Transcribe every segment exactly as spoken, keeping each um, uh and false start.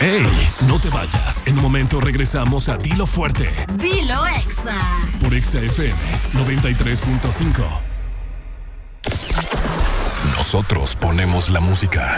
¡Ey! No te vayas. En un momento regresamos a Dilo Fuerte. Dilo Exa. Por Exa F M noventa y tres punto cinco. Nosotros ponemos la música.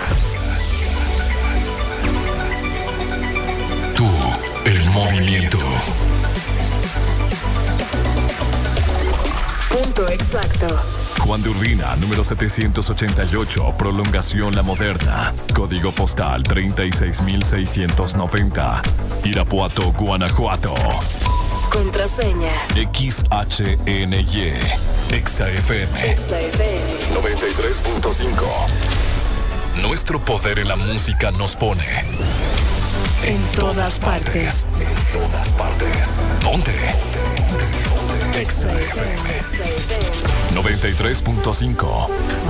Tú, el movimiento. Punto exacto. Juan de Urbina, número setecientos ochenta y ocho, Prolongación La Moderna. Código postal treinta y seis mil seiscientos noventa. Irapuato, Guanajuato. Contraseña X H N Y. Exa F M Exa F M noventa y tres punto cinco. Nuestro poder en la música nos pone en todas partes. En todas partes. Ponte. Exa F M noventa y tres punto cinco.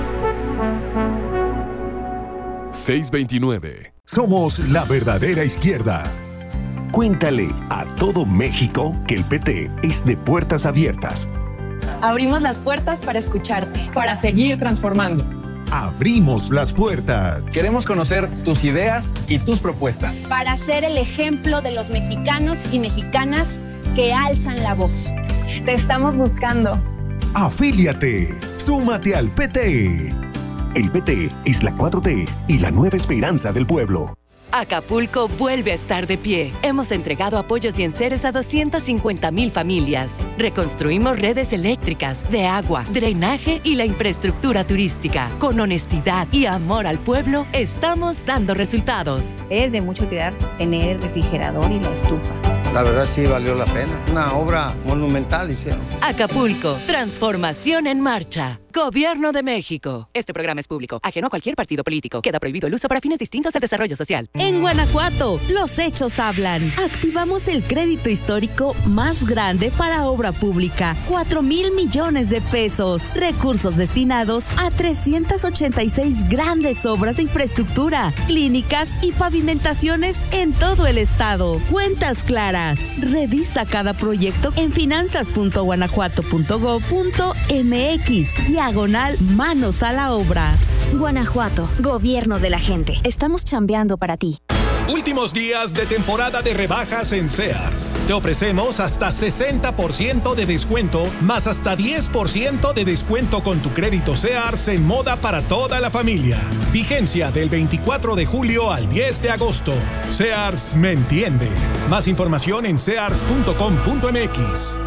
seiscientos veintinueve. Somos la verdadera izquierda. Cuéntale a todo México que el P T es de puertas abiertas. Abrimos las puertas para escucharte. Para seguir transformando. Abrimos las puertas. Queremos conocer tus ideas y tus propuestas. Para ser el ejemplo de los mexicanos y mexicanas que alzan la voz. Te estamos buscando. Afíliate. Súmate al P T. El P T es la cuatro T y la nueva esperanza del pueblo. Acapulco vuelve a estar de pie. Hemos entregado apoyos y enseres a doscientas cincuenta mil familias. Reconstruimos redes eléctricas, de agua, drenaje y la infraestructura turística. Con honestidad y amor al pueblo, estamos dando resultados. Es de mucha utilidad tener el refrigerador y la estufa. La verdad sí valió la pena. Una obra monumental hicieron. Acapulco, transformación en marcha. Gobierno de México. Este programa es público, ajeno a cualquier partido político. Queda prohibido el uso para fines distintos del desarrollo social. En Guanajuato, los hechos hablan. Activamos el crédito histórico más grande para obra pública. cuatro mil millones de pesos. Recursos destinados a trescientas ochenta y seis grandes obras de infraestructura, clínicas y pavimentaciones en todo el estado. Cuentas claras. Revisa cada proyecto en finanzas punto guanajuato punto gob punto mx. Diagonal manos a la obra. Guanajuato, gobierno de la gente. Estamos chambeando para ti. Últimos días de temporada de rebajas en Sears. Te ofrecemos hasta sesenta por ciento de descuento, más hasta diez por ciento de descuento con tu crédito Sears en moda para toda la familia. Vigencia del veinticuatro de julio al diez de agosto. Sears me entiende. Más información en sears punto com punto mx.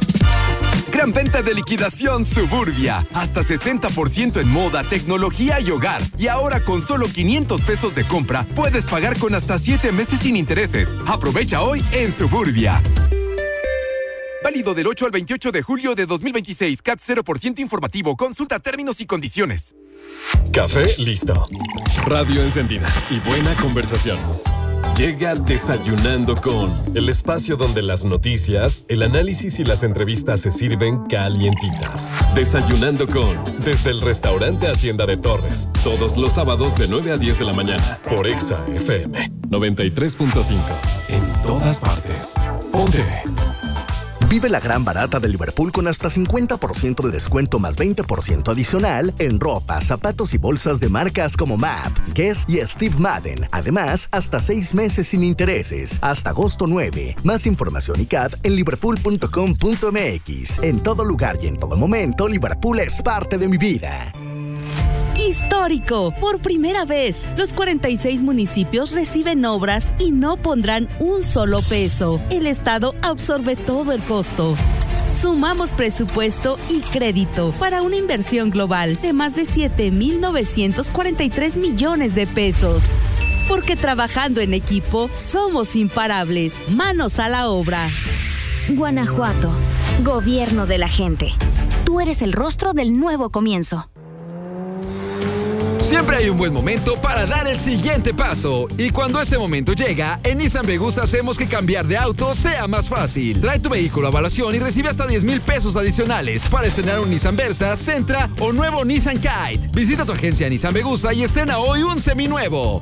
Gran venta de liquidación Suburbia. Hasta sesenta por ciento en moda, tecnología y hogar. Y ahora con solo quinientos pesos de compra, puedes pagar con hasta siete meses sin intereses. Aprovecha hoy en Suburbia. Válido del ocho al veintiocho de julio de dos mil veintiséis. C A T cero por ciento informativo. Consulta términos y condiciones. Café listo. Radio encendida y buena conversación. Llega Desayunando con, el espacio donde las noticias, el análisis y las entrevistas se sirven calientitas. Desayunando con, desde el restaurante Hacienda de Torres, todos los sábados de nueve a diez de la mañana, por Exa F M noventa y tres punto cinco. En todas partes. Ponte. Vive la gran barata de Liverpool con hasta cincuenta por ciento de descuento más veinte por ciento adicional en ropa, zapatos y bolsas de marcas como M A P, Guess y Steve Madden. Además, hasta seis meses sin intereses, hasta agosto nueve. Más información y C A D en liverpool punto com punto mx. En todo lugar y en todo momento, Liverpool es parte de mi vida. Histórico. Por primera vez, los cuarenta y seis municipios reciben obras y no pondrán un solo peso. El Estado absorbe todo el costo. Sumamos presupuesto y crédito para una inversión global de más de siete mil novecientos cuarenta y tres millones de pesos. Porque trabajando en equipo, somos imparables. Manos a la obra. Guanajuato, gobierno de la gente. Tú eres el rostro del nuevo comienzo. Siempre hay un buen momento para dar el siguiente paso. Y cuando ese momento llega, en Nissan Vegus hacemos que cambiar de auto sea más fácil. Trae tu vehículo a evaluación y recibe hasta diez mil pesos adicionales para estrenar un Nissan Versa, Sentra o nuevo Nissan Kite. Visita tu agencia Nissan Vegusa y estrena hoy un seminuevo.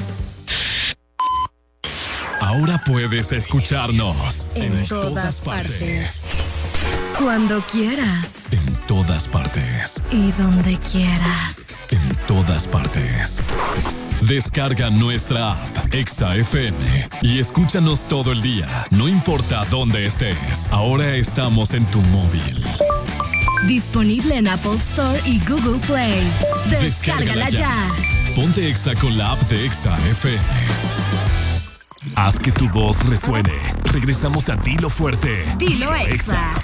Ahora puedes escucharnos en, en todas, todas partes. partes. Cuando quieras. En todas partes. Y donde quieras. En todas partes. Descarga nuestra app Exa F M y escúchanos todo el día, no importa dónde estés. Ahora estamos en tu móvil. Disponible en Apple Store y Google Play. Descárgala, Descárgala ya. ya. Ponte Exa con la app de Exa F M. Haz que tu voz resuene. Regresamos a Dilo Fuerte. Dilo Exa.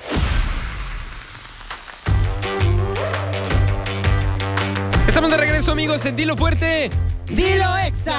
Estamos de regreso, amigos, en Dilo Fuerte. ¡Dilo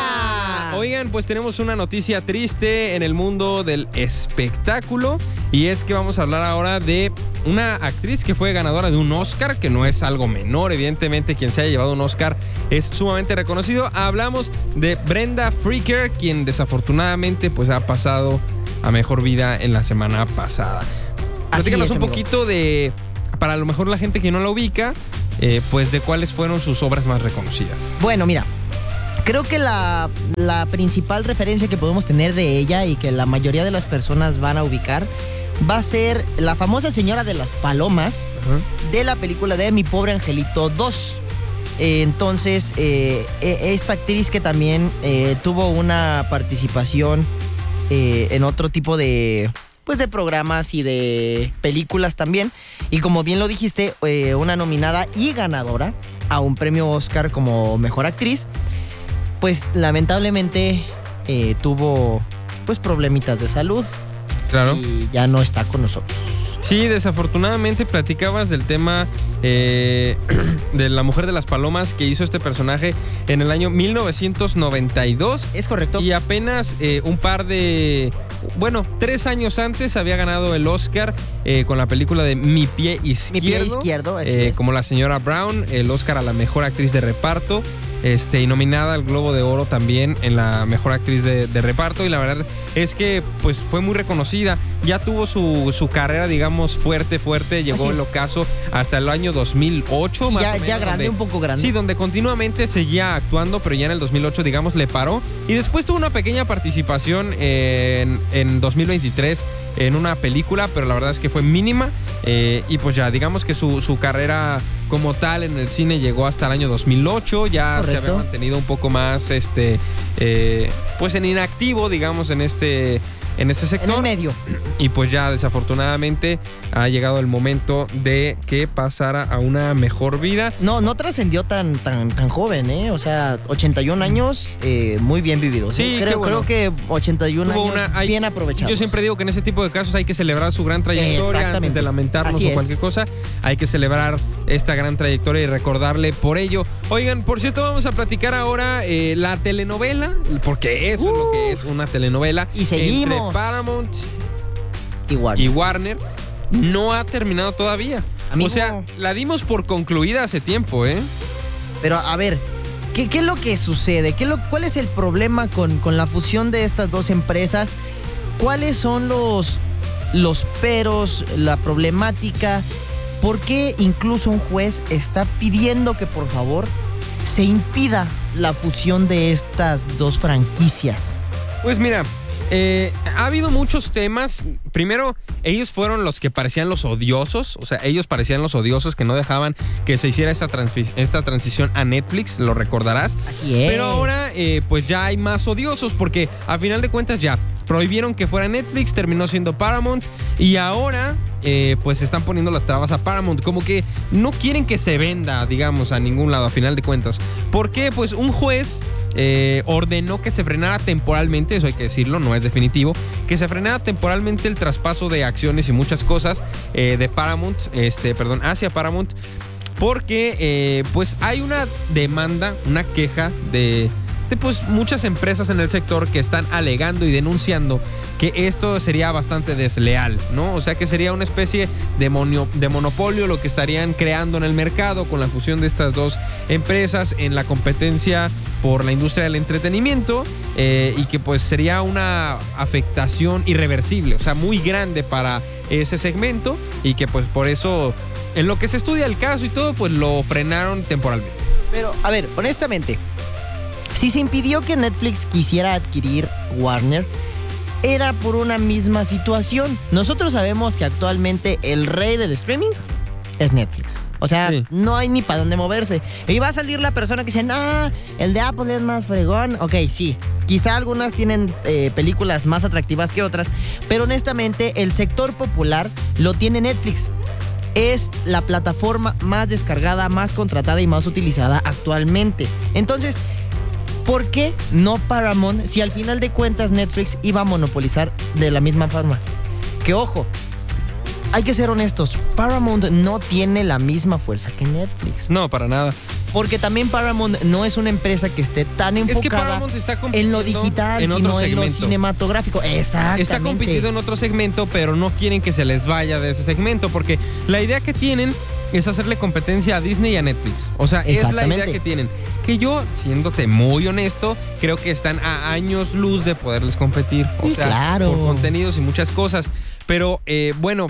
Exa! Oigan, pues tenemos una noticia triste en el mundo del espectáculo. Y es que vamos a hablar ahora de una actriz que fue ganadora de un Oscar, que no es algo menor. Evidentemente, quien se haya llevado un Oscar es sumamente reconocido. Hablamos de Brenda Fricker, quien desafortunadamente pues ha pasado a mejor vida en la semana pasada. Platícanos un poquito de, para a lo mejor la gente que no la ubica, eh, pues de cuáles fueron sus obras más reconocidas. Bueno, mira, creo que la, la principal referencia que podemos tener de ella y que la mayoría de las personas van a ubicar va a ser la famosa señora de las palomas, uh-huh, de la película de Mi Pobre Angelito dos. Eh, entonces, eh, esta actriz que también eh, tuvo una participación eh, en otro tipo de, pues de programas y de películas también. Y como bien lo dijiste, eh, una nominada y ganadora a un premio Oscar como mejor actriz. Pues lamentablemente eh, tuvo pues problemitas de salud. Claro. Y ya no está con nosotros. Sí, desafortunadamente platicabas del tema eh, de la mujer de las palomas que hizo este personaje en el año mil novecientos noventa y dos. Es correcto. Y apenas eh, un par de... Bueno, tres años antes había ganado el Oscar eh, con la película de Mi Pie Izquierdo. Mi Pie Izquierdo, así eh, es. Como la señora Brown, el Oscar a la mejor actriz de reparto. Este, y nominada al Globo de Oro también en la mejor actriz de, de reparto. Y la verdad es que pues fue muy reconocida. Ya tuvo su, su carrera, digamos, fuerte, fuerte. Llegó el ocaso hasta el año dos mil ocho. Sí, más ya, o menos, ya grande, donde, un poco grande. Sí, donde continuamente seguía actuando, pero ya en el dos mil ocho, digamos, le paró. Y después tuvo una pequeña participación en, en dos mil veintitrés en una película, pero la verdad es que fue mínima. Eh, y pues ya, digamos que su, su carrera como tal en el cine llegó hasta el año dos mil ocho. Ya se había mantenido un poco más, este, eh, pues en inactivo, digamos, en este... en ese sector. En el medio. Y pues ya desafortunadamente ha llegado el momento de que pasara a una mejor vida. No, no trascendió tan, tan, tan joven, ¿eh? O sea, ochenta y un años, eh, muy bien vividos. Sí, ¿eh? creo, bueno. creo que ochenta y un Tuvo años una, hay, bien aprovechados. Yo siempre digo que en ese tipo de casos hay que celebrar su gran trayectoria antes de lamentarnos Así o es. cualquier cosa. Hay que celebrar esta gran trayectoria y recordarle por ello. Oigan, por cierto, vamos a platicar ahora eh, la telenovela, porque eso uh, es lo que es una telenovela. Y seguimos. Entre Paramount y Warner. y Warner. No ha terminado todavía. Amigo. O sea, la dimos por concluida hace tiempo, ¿eh? Pero a ver, ¿qué, qué es lo que sucede? ¿Qué lo, ¿Cuál es el problema con, con la fusión de estas dos empresas? ¿Cuáles son los, los peros, la problemática? ¿Por qué incluso un juez está pidiendo que por favor se impida la fusión de estas dos franquicias? Pues mira, eh, ha habido muchos temas. Primero, ellos fueron los que parecían los odiosos. O sea, ellos parecían los odiosos que no dejaban que se hiciera esta, trans- esta transición a Netflix, lo recordarás. Así es. Pero ahora, eh, pues ya hay más odiosos porque a final de cuentas ya prohibieron que fuera Netflix, terminó siendo Paramount y ahora eh, pues están poniendo las trabas a Paramount, como que no quieren que se venda, digamos, a ningún lado a final de cuentas. ¿Por qué? Pues un juez eh, ordenó que se frenara temporalmente, eso hay que decirlo, no es definitivo, que se frenara temporalmente el traspaso de acciones y muchas cosas eh, de Paramount, este, perdón, hacia Paramount, porque eh, pues hay una demanda, una queja de... pues muchas empresas en el sector que están alegando y denunciando que esto sería bastante desleal, ¿no? O sea que sería una especie de, monio, de monopolio lo que estarían creando en el mercado con la fusión de estas dos empresas en la competencia por la industria del entretenimiento eh, y que pues sería una afectación irreversible, o sea, muy grande para ese segmento y que pues por eso en lo que se estudia el caso y todo pues lo frenaron temporalmente. Pero, a ver, honestamente, si se impidió que Netflix quisiera adquirir Warner, era por una misma situación. Nosotros sabemos que actualmente el rey del streaming es Netflix. O sea, Sí. no hay ni para dónde moverse. Y va a salir la persona que dice, ah, el de Apple es más fregón. Ok, sí. Quizá algunas tienen eh, películas más atractivas que otras, pero honestamente el sector popular lo tiene Netflix. Es la plataforma más descargada, más contratada y más utilizada actualmente. Entonces, ¿por qué no Paramount si al final de cuentas Netflix iba a monopolizar de la misma forma? Que ojo, hay que ser honestos, Paramount no tiene la misma fuerza que Netflix. No, para nada. Porque también Paramount no es una empresa que esté tan enfocada Es que Paramount está en lo digital, en otro sino en lo segmento. cinematográfico. Exactamente. Está compitiendo en otro segmento, pero no quieren que se les vaya de ese segmento, porque la idea que tienen es hacerle competencia a Disney y a Netflix. O sea, es la Exactamente. idea que tienen. Que yo, siéndote muy honesto, creo que están a años luz de poderles competir. Sí, o sea, claro. por contenidos y muchas cosas. Pero, eh, bueno,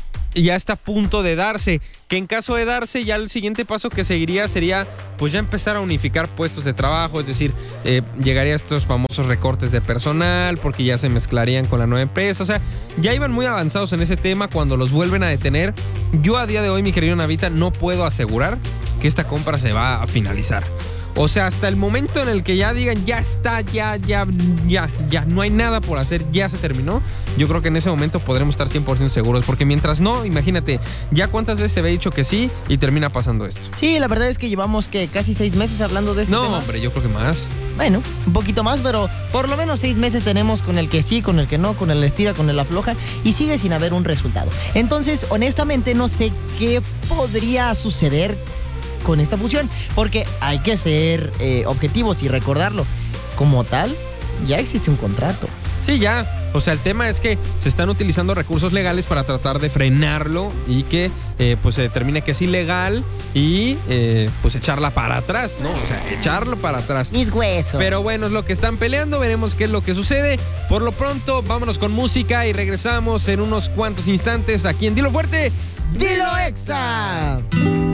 ya está a punto de darse. Que en caso de darse, ya el siguiente paso que seguiría sería pues ya empezar a unificar puestos de trabajo, es decir, eh, llegaría a estos famosos recortes de personal porque ya se mezclarían con la nueva empresa. O sea, ya iban muy avanzados en ese tema. Cuando los vuelven a detener, yo a día de hoy, mi querido Navita, no puedo asegurar que esta compra se va a finalizar. O sea, hasta el momento en el que ya digan, ya está, ya, ya, ya, ya, no hay nada por hacer, ya se terminó, yo creo que en ese momento podremos estar cien por ciento seguros. Porque mientras no, imagínate, ya cuántas veces se había dicho que sí y termina pasando esto. Sí, la verdad es que llevamos que casi seis meses hablando de este No, tema. hombre, yo creo que más. Bueno, un poquito más, pero por lo menos seis meses tenemos con el que sí, con el que no, con el estira, con el afloja, y sigue sin haber un resultado. Entonces, honestamente, no sé qué podría suceder con esta fusión, porque hay que ser eh, objetivos y recordarlo. Como tal, ya existe un contrato. Sí, ya. O sea, el tema es que se están utilizando recursos legales para tratar de frenarlo y que eh, pues se determine que es ilegal y eh, pues echarla para atrás, ¿no? O sea, echarlo para atrás. Mis huesos. Pero bueno, es lo que están peleando, veremos qué es lo que sucede. Por lo pronto, vámonos con música y regresamos en unos cuantos instantes aquí en Dilo Fuerte. ¡Dilo Exa!